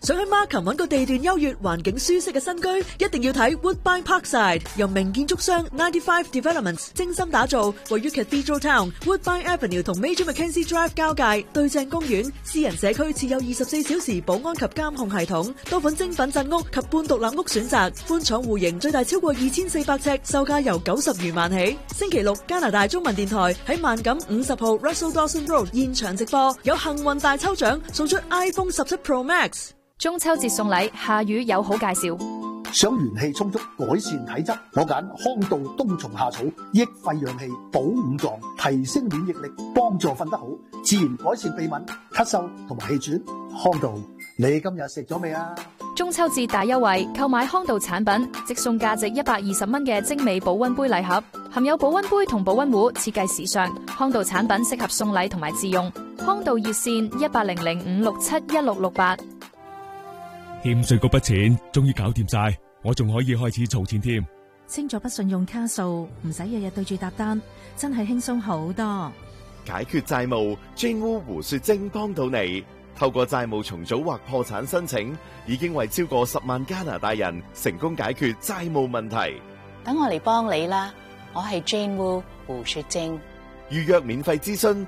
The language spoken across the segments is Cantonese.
想喺 Markham 揾個地段優越、環境舒適嘅新居，一定要睇 Woodbine Parkside， 由名建築商95 Developments 精心打造，位於 Cathedral Town、Woodbine Avenue 同 Major Mackenzie Drive 交界，對正公園，私人社區設有24小時保安及監控系統，多款精品鎮屋及半獨立屋選擇，寬敞戶型，最大超過2400尺，售價由90餘萬起。星期六，加拿大中文電台喺萬錦50號 Russell Dawson Road 現場直播，有幸運大抽獎，送出 iPhone 17 Pro Max。 中秋節送禮，夏雨有好介紹。 想元氣充足，改善體質，我揀康道冬蟲夏草，益肺養氣，補五臟，提升免疫力，幫助瞓得好，自然改善鼻敏、咳嗽同埋氣喘。康道，你今日食咗未啊？ 中秋節大優惠，購買康道產品，即送價值120蚊嘅精美保溫杯禮盒，含有保溫杯同保溫壺，設計時尚。康道產品適合送禮同埋自用。康道熱線1800-567-1668。 欠稅嗰筆錢終於搞掂晒，我仲可以開始儲錢添。 清咗筆信用卡數，唔使日日對住搭單，真係輕鬆好多。 解決債務，Jane Wu 胡雪晶幫到你。透過債務重組或破產申請，已經為超過10萬加拿大人成功解決債務問題。 等我嚟幫你啦，我係 Jane Wu 胡雪晶。 預約免費諮詢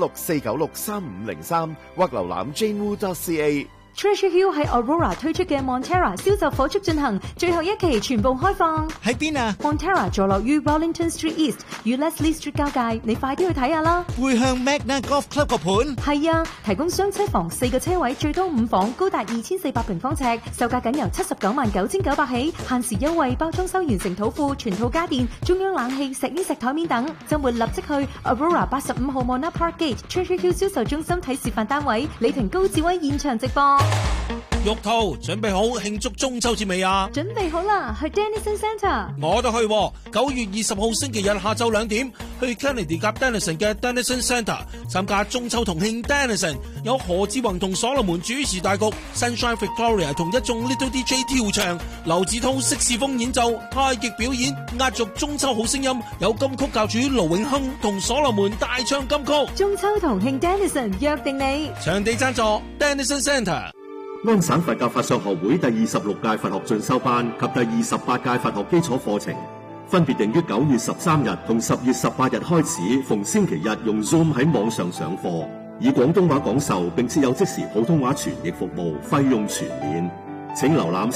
416-496-3503或瀏覽 janewu.ca。Treasure Hill 喺 Aurora 推出嘅 Montera 銷售火速進行，最後一期全部開放。 喺邊啊 ？Montera 坐落於 Wellington Street East 與 Leslie Street 交界，你快啲去睇下啦。 背向 Magna Golf Club 個盤。 係啊，提供雙車房4個車位，最多5房，高達2400平方尺，售價僅由799900起，限時優惠，包裝修完成土庫，全套家電、中央冷氣、石英石台面等。週末立即去 Aurora 85號 Mona Park Gate Treasure Hill 銷售中心睇示範單位，李婷高志威現場直播。 玉兔準備好慶祝中秋節未啊？ 準備好啦，去 Dennison Centre。 我都去，9月20號星期日下晝2點，去 Kennedy 夾 Dennison 嘅 Dennison Centre 參加中秋同慶 Dennison， 有何志宏同所羅門主持大局 ，Sunshine Victoria 同一眾 Little DJ 跳唱，劉子韜色士風演奏，太極表演，壓軸中秋好聲音，有金曲教主盧永亨同所羅門大唱金曲。 中秋同慶 Dennison 約定你， 場地贊助 Dennison Centre。 安省佛教法相學會第26屆佛學進修班及第28屆佛學基礎課程，分別定於9月13日同10月18日開始，逢星期日用 Zoom 喺網上上課，以廣東話講授，並設有即時普通話傳譯服務，費用全免。請瀏覽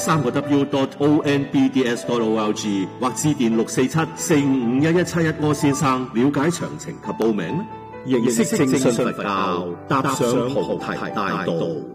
3w.onbds.org 或致電647-455-1171柯先生了解詳情及報名。認識正信佛教，踏上菩提大道。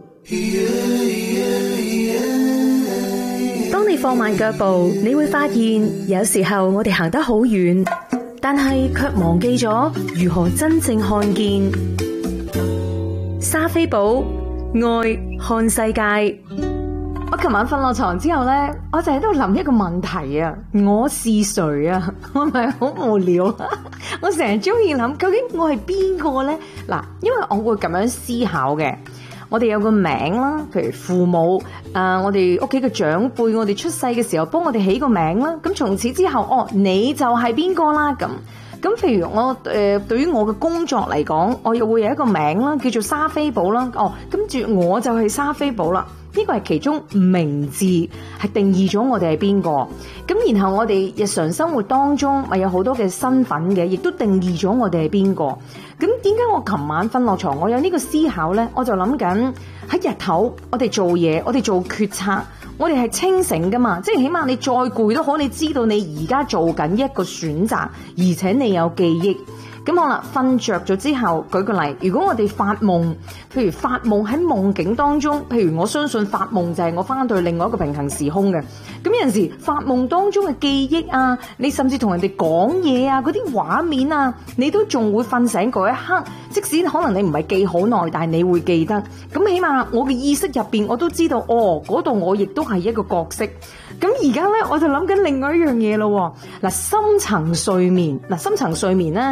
當你放慢腳步，你會發現有時候我哋行得好遠，但係卻忘記咗如何真正看見。莎菲寶愛看世界。 我琴晚瞓落床之後咧，我就喺度諗一個問題啊，我是誰啊？我係咪好無聊？我成日中意諗，究竟我係邊個咧？嗱，因為我會咁樣思考嘅。我哋有個名啦，譬如父母，我哋屋企嘅長輩，我哋出世嘅時候幫我哋起個名啦。咁從此之後，你就係邊個啦？咁譬如我對於我嘅工作嚟講，我又會有一個名啦，叫做莎菲寶啦。跟住我就係莎菲寶啦。呢個係其中名字係定義咗我哋係邊個。咁然後我哋日常生活當中咪有好多嘅身份嘅，亦都定義咗我哋係邊個。咁點解我琴晚瞓落床我有呢個思考呢？我就諗緊喺日頭我哋做嘢，我哋做決策，我哋係清醒噶嘛，即係起碼你再攰都好，你知道你而家做緊一個選擇，而且你有記憶。咁好啦，瞓着咗之後，舉個例，如果我哋發夢，譬如發夢喺夢境當中，譬如我相信發夢就係我翻到另外一個平行時空嘅。咁有陣時發夢當中嘅記憶啊，你甚至同人哋講嘢啊，嗰啲畫面啊，你都仲會瞓醒嗰一刻，即使可能你唔係記好耐，但係你會記得。咁起碼我嘅意識入邊我都知道，嗰度我亦都係一個角色。咁而家咧，我就諗緊另外一樣嘢咯。深層睡眠咧，其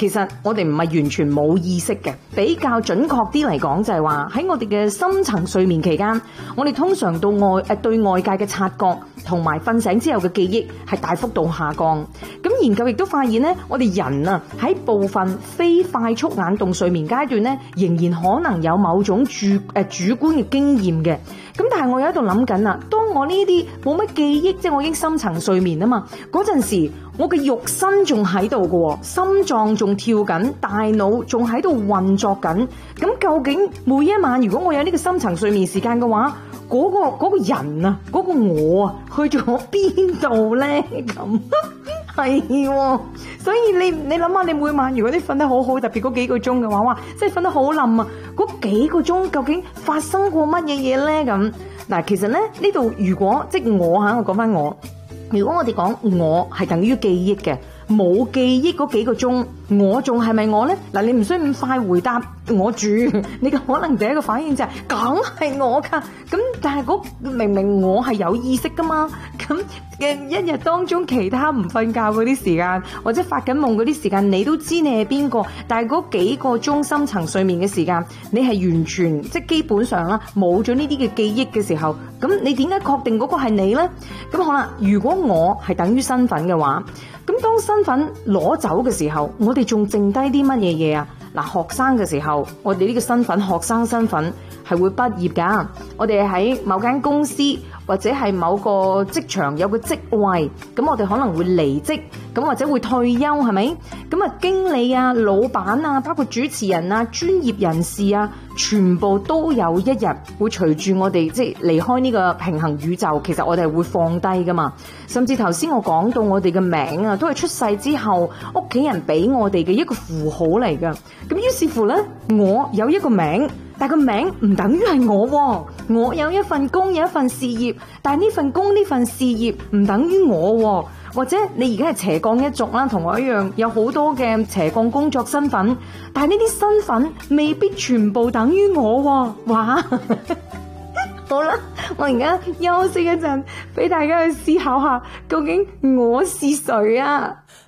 其實我哋唔係完全冇意識嘅，比較準確啲嚟講就係話喺我哋嘅深層睡眠期間，我哋通常對外界嘅察覺同埋瞓醒之後嘅記憶係大幅度下降。咁研究亦都發現咧，我哋人啊喺部分非快速眼動睡眠階段咧，仍然可能有某種主觀嘅經驗嘅。咁但係我有喺度諗緊啦，當我呢啲冇乜記憶，即係我已經深層睡眠啊嘛，嗰陣時我嘅肉身仲喺度嘅，心臟仲跳緊，大腦仲喺度運作緊。咁究竟每一晚如果我有呢個深層睡眠時間嘅話，嗰個人啊，嗰個我啊，去咗邊度咧？咁係喎，所以你諗下，你每晚如果你瞓得好好，特別嗰幾個鐘嘅話，哇，即係瞓得好冧啊！嗰幾個鐘究竟發生過乜嘢嘢咧？咁嗱，其實咧呢度如果即係我講翻我，如果我哋講我係等於記憶嘅，冇記憶嗰幾個鐘，我仲係咪我咧？嗱，你唔需要咁快回答我住，你嘅可能第一個反應就係梗係我噶。咁但係明明我係有意識噶嘛，咁嘅一日當中其他唔瞓覺嗰啲時間，或者發緊夢嗰啲時間，你都知你係邊個，但係嗰幾個鐘深層睡眠嘅時間，你係完全即係基本上啦，冇咗呢啲嘅記憶嘅時候，咁你點解確定嗰個係你咧？咁好啦，如果我係等於身份嘅話，咁當身份攞走嘅時候，我哋仲剩低啲乜嘢嘢啊？嗱，學生嘅時候，我哋呢個身份，學生身份係會畢業㗎。我哋喺某間公司或者係某個職場有個職位，咁我哋可能會離職，咁或者會退休，係咪？咁啊，經理啊、老闆啊，包括主持人啊、專業人士啊，全部都有一日會隨住我哋即係離開呢個平衡宇宙，其實我哋係會放低㗎嘛。甚至頭先我講到我哋嘅名啊，都係出世之後屋企人俾我哋嘅一個符號嚟㗎。咁於是乎呢，我有一個名，但個名唔等於係我喎。我有一份工，有一份事業，但係呢份工呢份事業唔等於我喎。或者你而家係斜槓一族啦，同我一樣有好多嘅斜槓工作身份，但係呢啲身份未必全部等於我喎。哇！好啦，我而家休息一陣，俾大家去思考下，究竟我是誰啊？